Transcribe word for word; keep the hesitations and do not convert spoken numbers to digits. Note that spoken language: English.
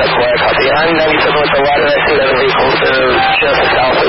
seven four, I copy. I'm ninety-seven with the water. I see eleven vehicles uh, just south